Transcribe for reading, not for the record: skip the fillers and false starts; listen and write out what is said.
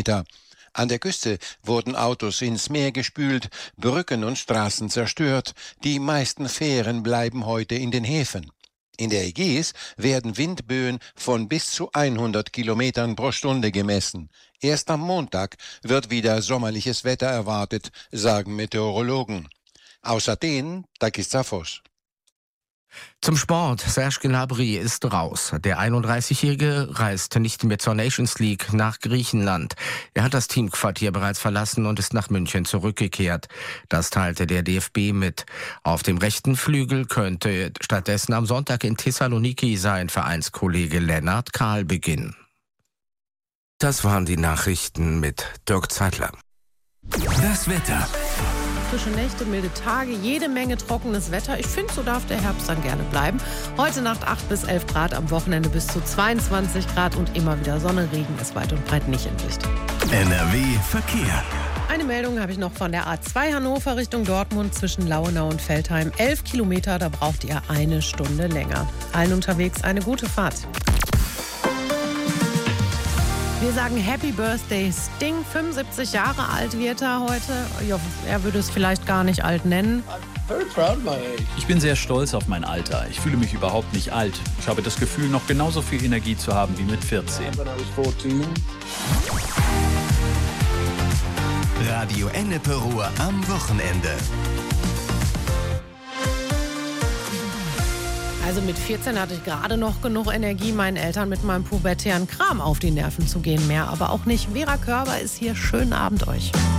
Kilometer. An der Küste wurden Autos ins Meer gespült, Brücken und Straßen zerstört. Die meisten Fähren bleiben heute in den Häfen. In der Ägäis werden Windböen von bis zu 100 Kilometern pro Stunde gemessen. Erst am Montag wird wieder sommerliches Wetter erwartet, sagen Meteorologen. Aus Athen, Takis Zaphos. Zum Sport. Serge Gnabry ist raus. Der 31-Jährige reist nicht mehr zur Nations League nach Griechenland. Er hat das Teamquartier bereits verlassen und ist nach München zurückgekehrt. Das teilte der DFB mit. Auf dem rechten Flügel könnte stattdessen am Sonntag in Thessaloniki sein Vereinskollege Lennart Kahl beginnen. Das waren die Nachrichten mit Dirk Zeitler. Das Wetter. Frische Nächte, milde Tage, jede Menge trockenes Wetter. Ich finde, so darf der Herbst dann gerne bleiben. Heute Nacht 8 bis 11 Grad, am Wochenende bis zu 22 Grad und immer wieder Sonne. Regen ist weit und breit nicht in Sicht. NRW Verkehr. Eine Meldung habe ich noch von der A2 Hannover Richtung Dortmund zwischen Lauenau und Veltheim. 11 Kilometer, da braucht ihr eine Stunde länger. Allen unterwegs eine gute Fahrt. Wir sagen Happy Birthday Sting, 75 Jahre alt wird er heute. Er würde es vielleicht gar nicht alt nennen. Ich bin sehr stolz auf mein Alter. Ich fühle mich überhaupt nicht alt. Ich habe das Gefühl, noch genauso viel Energie zu haben wie mit 14. Radio Ennepe Ruhr am Wochenende. Also mit 14 hatte ich gerade noch genug Energie, meinen Eltern mit meinem pubertären Kram auf die Nerven zu gehen. Mehr aber auch nicht. Vera Körber ist hier. Schönen Abend euch.